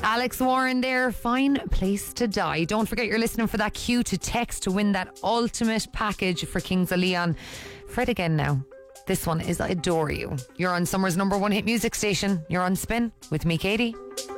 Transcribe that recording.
Alex Warren there, Fine Place to Die. Don't forget you're listening for that cue to text to win that ultimate package for Kings of Leon. Fred again now. This one is I Adore You. You're on Summer's #1 hit music station. You're on Spin with me, Katie.